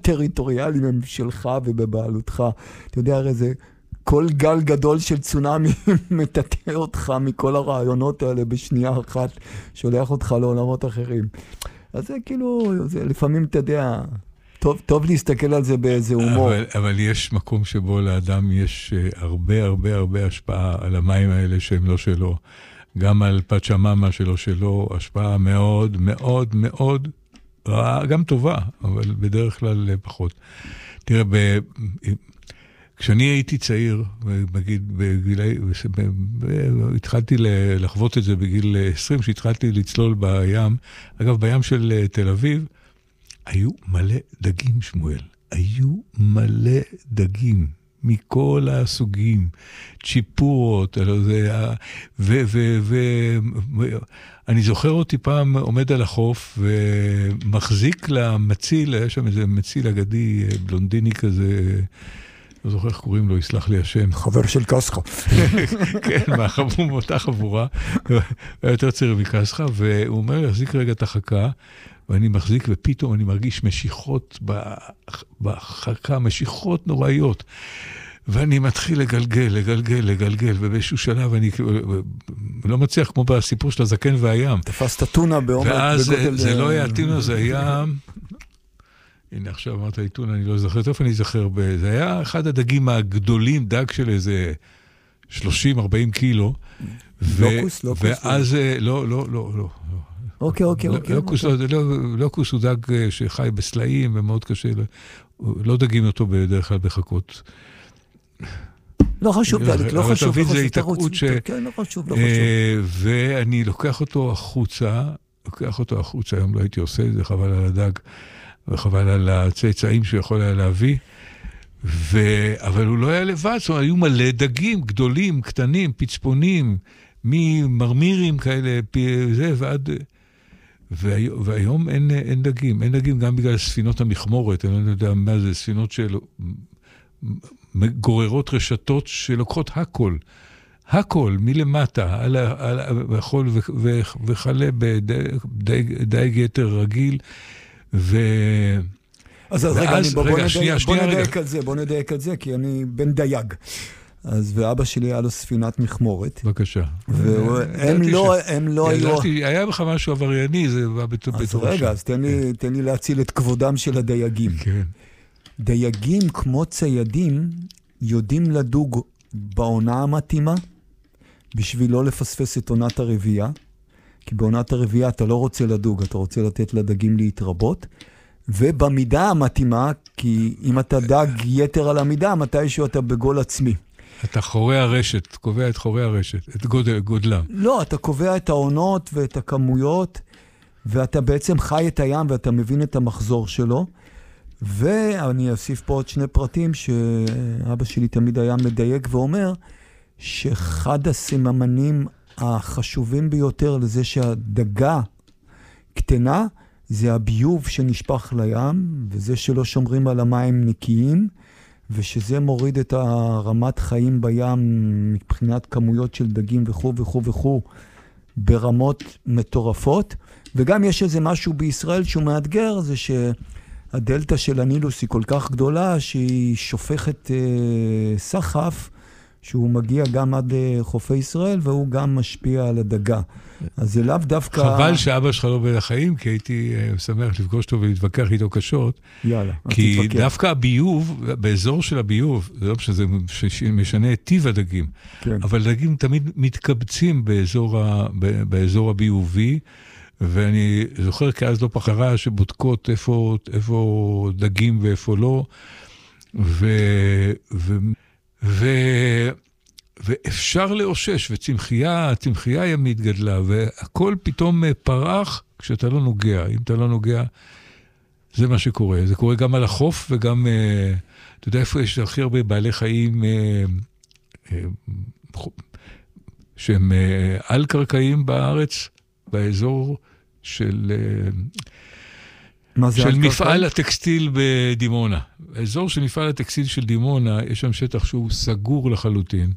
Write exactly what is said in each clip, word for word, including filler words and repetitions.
הטריטוריאליים הם שלך ובבעלותך. אתה יודע, הרי זה כל גל גדול של צונאמי מטאטא אותך מכל הרעיונות האלה בשנייה אחת, שולח אותך לעולמות אחרים. אז זה כאילו, זה, לפעמים אתה יודע, טוב, טוב להסתכל על זה באיזה הומור. אבל, אבל יש מקום שבו לאדם יש הרבה הרבה הרבה השפעה על המים האלה שהם לא שלו. גם על פצ'ממה שלו שלו, השפעה מאוד מאוד מאוד רעה, גם טובה, אבל בדרך כלל פחות. תראה, ב... כשאני הייתי צעיר, בגיל, בגילי, התחלתי לחוות את זה בגיל עשרים, שהתחלתי לצלול בים, אגב, בים של תל אביב, היו מלא דגים, שמואל. היו מלא דגים, מכל הסוגים, צ'יפורות, ואני זוכר אותי פעם עומד על החוף, ומחזיק למציל, היה שם איזה מציל אגדי, בלונדיני כזה, לא זוכר איך קוראים לו, יסלח לי השם. חבר של קסחה. כן, מאותה חבורה, היה יותר צעיר מקסחה, והוא אומר, יחזיק רגע את החכה, ואני מחזיק, ופתאום אני מרגיש משיכות בחכה, משיכות נוראיות. ואני מתחיל לגלגל, לגלגל, לגלגל, ובאיזשהו שלב אני לא מצליח, כמו בסיפור של הזקן והים. תפסת טונה בעומק. ואז זה לא היה טונה, זה היה... הנה, עכשיו אמרת לי טונה, אני לא זוכר, טוב אני זוכר, זה היה אחד הדגים הגדולים, דג של איזה שלושים ארבעים קילו. לוקוס, לוקוס. ואז, לא, לא, לא, לא. אוקיי, אוקיי, אוקיי. לוקוס הוא דג שחי בסלעים ומאוד קשה, לא דגים אותו בדרך כלל בחכות. לא חשוב, לא חשוב. אבל תבין, זה התעקעות ש... כן, לא חשוב, לא חשוב. ואני לוקח אותו החוצה, לוקח אותו החוצה, היום לא הייתי עושה את זה, חבל על הדג, וחבל על הצאצאים שהוא יכול היה להביא, אבל הוא לא היה לבד, זאת אומרת, היו מלא דגים גדולים, קטנים, פצפונים, ממרמירים כאלה, זה ועד... והיום אין, אין דגים, אין דגים גם בגלל ספינות המכמורת, אני לא יודע מה זה, ספינות של גוררות רשתות שלוקחות הכל, הכל מלמטה, על, על, על, וחלה בדייג יתר רגיל, ו... אז רגע, בוא נדייק על זה, בוא נדייק על זה, כי אני בן דייג. אז ואבא שלי היה לו ספינת מכמורת. בבקשה. והם לא, הם לא היו... היה בך משהו עברייני, זה בא בתור שם. אז רגע, אז תן לי להציל את כבודם של הדייגים. כן. דייגים כמו ציידים יודעים לדוג בעונה המתאימה, בשביל לא לפספס את עונת הרבייה, כי בעונת הרבייה אתה לא רוצה לדוג, אתה רוצה לתת לדגים להתרבות, ובמידה המתאימה, כי אם אתה דג יתר על המידה, מתישהו אתה בגול עצמי. אתה חורי הרשת, קובע את חורי הרשת, את גודל, גודלם. לא, אתה קובע את העונות ואת הכמויות, ואתה בעצם חי את הים ואתה מבין את המחזור שלו. ואני אוסיף פה עוד שני פרטים שאבא שלי תמיד היה מדייק ואומר, שאחד הסימנים החשובים ביותר לזה שהדגה קטנה, זה הביוב שנשפך לים, וזה שלא שומרים על המים נקיים, ושזה מוריד את הרמת חיים בים מבחינת כמויות של דגים וכו' וכו' וכו' ברמות מטורפות. וגם יש איזה משהו בישראל שהוא מאתגר, זה שהדלטה של הנילוס היא כל כך גדולה, שהיא שופכת אה, סחף, שהוא מגיע גם עד חופי ישראל, והוא גם משפיע על הדגה. אז זה לאו דווקא... חבל שאבא שלך לא בין החיים, כי הייתי שמח לפגוש אותו ולהתווכח איתו קשות. יאללה, כי תתווכח. דווקא הביוב, באזור של הביוב, זה לא שזה משנה את טיב הדגים, כן. אבל דגים תמיד מתקבצים באזור, ה, באזור הביובי, ואני זוכר כי אז לא פחרה שבודקות איפה, איפה דגים ואיפה לא, ו... ו ו... ואפשר לאושש, וצמחייה, הצמחייה ימית גדלה, והכל פתאום פרח כשאתה לא נוגע. אם אתה לא נוגע, זה מה שקורה. זה קורה גם על החוף, וגם, אתה יודע איפה יש הכי הרבה בעלי חיים שהם על-קרקעיים בארץ, באזור של... של מפעל הטקסטיל בדימונה. האזור של מפעל הטקסטיל של דימונה, יש שם שטח שהוא סגור לחלוטין,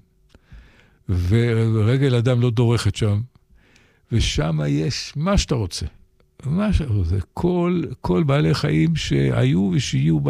ורגל אדם לא דורכת שם, ושם יש מה שאתה רוצה. מה שאתה רוצה. כל, כל בעלי חיים שהיו ושיהיו